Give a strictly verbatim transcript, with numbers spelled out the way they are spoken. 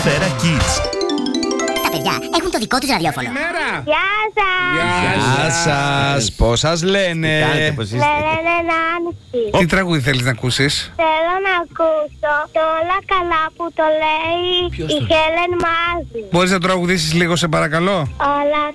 Φέρα Kids. Τα παιδιά έχουν το δικό τους ραδιόφωνο. Καλημέρα. Γεια σας. Γεια σας. Πώς σας λένε? Κάνετε, πώς είστε? Λένε Νάνση. Τι τραγούδι θέλεις να ακούσεις? Θέλω να ακούσω το όλα καλά που το λέει η Χέλεν Μάζη. Μπορείς να τραγουδήσεις λίγο σε παρακαλώ? Όλα